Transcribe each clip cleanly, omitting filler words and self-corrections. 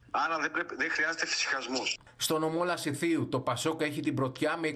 Άρα δεν χρειάζεται εφησυχασμός. Στο νομό Λασιθίου το Πασόκ έχει την πρωτιά με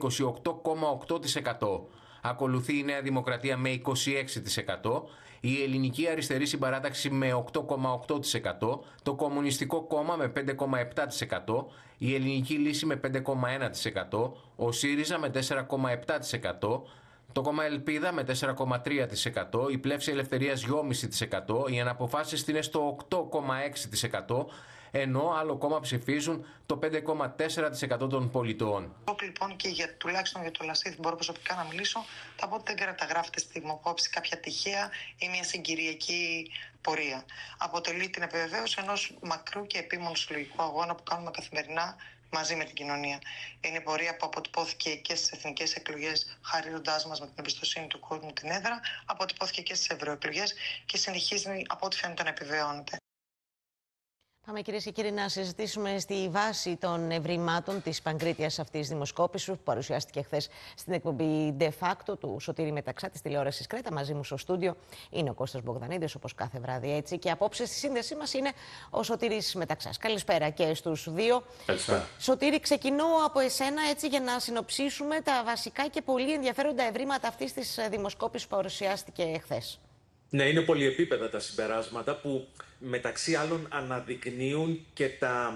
28,8%. Ακολουθεί η Νέα Δημοκρατία με 26%, η Ελληνική Αριστερή Συμπαράταξη με 8,8%, το Κομμουνιστικό Κόμμα με 5,7%, η Ελληνική Λύση με 5,1%, ο ΣΥΡΙΖΑ με 4,7%, το κόμμα Ελπίδα με 4,3%, η Πλεύση Ελευθερίας 2,5%, οι αναποφάσεις είναι στο 8,6%, ενώ άλλο κόμμα ψηφίζουν το 5,4% των πολιτών. Λοιπόν, και τουλάχιστον για το Λασίθι μπορώ προσωπικά να μιλήσω, θα πω ότι δεν καταγράφεται στη δημοκόπηση κάποια τυχαία ή μια συγκυριακή πορεία. Αποτελεί την επιβεβαίωση ενός μακρού και επίμονου συλλογικού αγώνα που κάνουμε καθημερινά μαζί με την κοινωνία. Είναι πορεία που αποτυπώθηκε και στις εθνικές εκλογές, χαρίζοντάς μας με την εμπιστοσύνη του κόσμου την έδρα, αποτυπώθηκε και στις ευρωεκλογές και συνεχίζει από ό,τι φαίνεται να επιβεβαιώνεται. Πάμε, κυρίες και κύριοι, να συζητήσουμε στη βάση των ευρημάτων της Παγκρίτιας αυτής δημοσκόπησης που παρουσιάστηκε χθες στην εκπομπή De Facto του Σωτήρη Μεταξά της τηλεόρασης Κρέτα. Μαζί μου στο στούντιο είναι ο Κώστας Μπογδανίδης, όπως κάθε βράδυ έτσι. Και απόψε στη σύνδεσή μας είναι ο Σωτήρης Μεταξάς. Καλησπέρα και στους δύο. Καλησπέρα. Σωτήρη, ξεκινώ από εσένα έτσι για να συνοψίσουμε τα βασικά και πολύ ενδιαφέροντα ευρήματα αυτής της δημοσκόπησης που παρουσιάστηκε χθες. Ναι, είναι πολυεπίπεδα τα συμπεράσματα που μεταξύ άλλων αναδεικνύουν και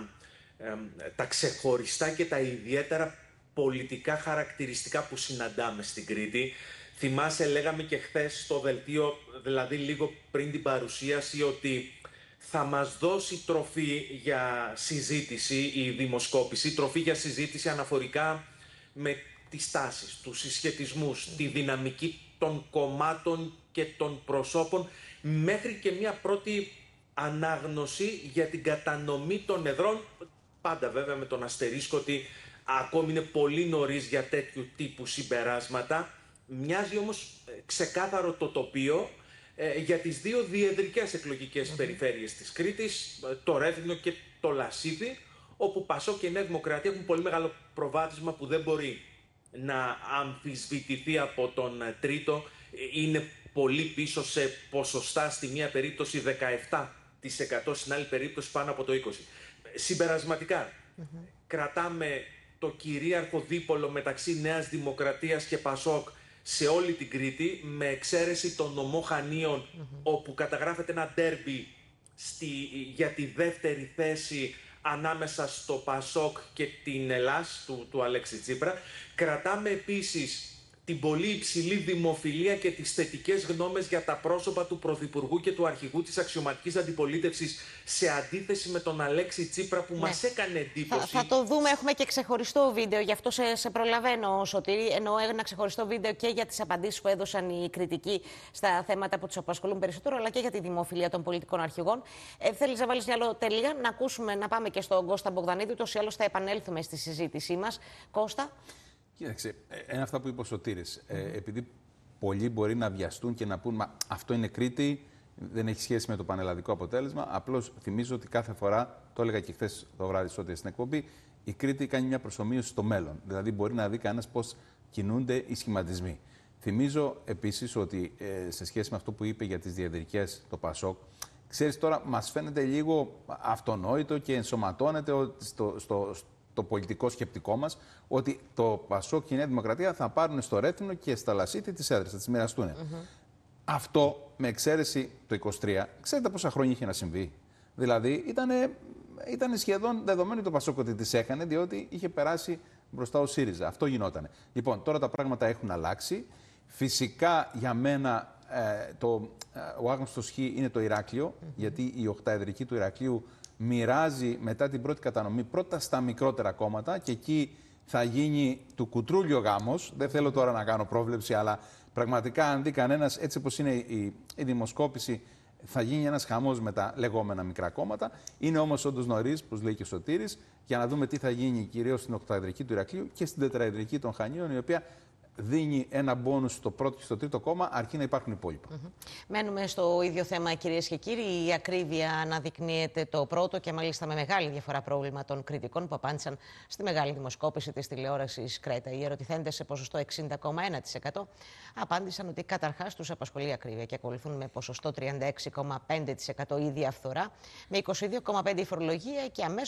τα ξεχωριστά και τα ιδιαίτερα πολιτικά χαρακτηριστικά που συναντάμε στην Κρήτη. Θυμάσαι, λέγαμε και χθες στο δελτίο, δηλαδή λίγο πριν την παρουσίαση, ότι θα μας δώσει τροφή για συζήτηση η δημοσκόπηση, τροφή για συζήτηση αναφορικά με τις τάσεις, τους συσχετισμούς, τη δυναμική των κομμάτων και των προσώπων, μέχρι και μια πρώτη ανάγνωση για την κατανομή των εδρών, πάντα βέβαια με τον αστερίσκο ότι ακόμη είναι πολύ νωρίς για τέτοιου τύπου συμπεράσματα. Μοιάζει όμως ξεκάθαρο το τοπίο για τις δύο διεδρικές εκλογικές περιφέρειες της Κρήτης, το Ρέθυμνο και το Λασίθι, όπου Πασόκ και η Νέα Δημοκρατία έχουν πολύ μεγάλο προβάδισμα που δεν μπορεί να αμφισβητηθεί από τον τρίτο. Είναι πολύ πίσω σε ποσοστά, στη μία περίπτωση 17%, στην άλλη περίπτωση πάνω από το 20%. Συμπερασματικά, κρατάμε το κυρίαρχο δίπολο μεταξύ Νέας Δημοκρατίας και Πασόκ σε όλη την Κρήτη, με εξαίρεση τον νομό Χανίων, όπου καταγράφεται ένα ντέρμπι για τη δεύτερη θέση ανάμεσα στο Πασόκ και την Ελλάς του Αλέξη Τσίπρα. Κρατάμε επίσης την πολύ υψηλή δημοφιλία και τις θετικές γνώμες για τα πρόσωπα του Πρωθυπουργού και του Αρχηγού της Αξιωματικής Αντιπολίτευσης, σε αντίθεση με τον Αλέξη Τσίπρα που μας έκανε εντύπωση. Θα το δούμε, έχουμε και ξεχωριστό βίντεο, γι' αυτό σε προλαβαίνω, Σωτήρη. Εννοώ ένα ξεχωριστό βίντεο και για τις απαντήσεις που έδωσαν οι κριτικοί στα θέματα που τους απασχολούν περισσότερο, αλλά και για τη δημοφιλία των πολιτικών αρχηγών. Θέλεις να βάλεις μια άλλο τελεία, να ακούσουμε, να πάμε και στον Κώστα Μπογδανίδη, ούτως ή άλλως θα επανέλθουμε στη συζήτησή μας. Κώστα. Κοίταξε, ένα αυτά που είπε ο Σωτήρης, επειδή πολλοί μπορεί να βιαστούν και να πούν «Μα αυτό είναι Κρήτη, δεν έχει σχέση με το πανελλαδικό αποτέλεσμα». Απλώς θυμίζω ότι κάθε φορά, το έλεγα και χθες το βράδυ στην εκπομπή, η Κρήτη κάνει μια προσομοίωση στο μέλλον. Δηλαδή μπορεί να δει κανένας πώς κινούνται οι σχηματισμοί. Θυμίζω επίσης ότι σε σχέση με αυτό που είπε για τις διεδρικές, το Πασόκ, ξέρεις, τώρα μας φαίνεται λίγο αυτονόητο και ενσωματώνεται το πολιτικό σκεπτικό μας, ότι το Πασόκ και η Νέα Δημοκρατία θα πάρουν στο Ρέθυμνο και στα Λασίθι τις έδρες, θα τις μοιραστούν. Αυτό, με εξαίρεση το 23, ξέρετε πόσα χρόνια είχε να συμβεί? Δηλαδή, ήταν σχεδόν δεδομένο το Πασόκ ότι τις έκανε, διότι είχε περάσει μπροστά ο ΣΥΡΙΖΑ. Αυτό γινότανε. Λοιπόν, τώρα τα πράγματα έχουν αλλάξει. Φυσικά, για μένα, ο άγνωστος χ είναι το Ηράκλειο, γιατί η οχταεδρική του Ηρακλείου μοιράζει μετά την πρώτη κατανομή πρώτα στα μικρότερα κόμματα και εκεί θα γίνει του κουτρούλιο γάμος. Δεν θέλω τώρα να κάνω πρόβλεψη, αλλά πραγματικά αν δει κανένας, έτσι όπως είναι η δημοσκόπηση, θα γίνει ένας χαμός με τα λεγόμενα μικρά κόμματα. Είναι όμως όντως νωρίς, όπως λέει και ο Σωτήρης, για να δούμε τι θα γίνει κυρίως στην οκταεδρική του Ηρακλείου και στην τετραεδρική των Χανίων, η οποία δίνει ένα μπόνους στο πρώτο και στο τρίτο κόμμα, αρκεί να υπάρχουν υπόλοιπα. Μένουμε στο ίδιο θέμα, κυρίες και κύριοι. Η ακρίβεια αναδεικνύεται το πρώτο και μάλιστα με μεγάλη διαφορά πρόβλημα των κριτικών που απάντησαν στη μεγάλη δημοσκόπηση της τηλεόρασης Κρέτα. Οι ερωτηθέντες σε ποσοστό 60,1% απάντησαν ότι καταρχάς τους απασχολεί ακρίβεια και ακολουθούν με ποσοστό 36,5% η διαφθορά, με 22,5% η φορολογία και αμέσως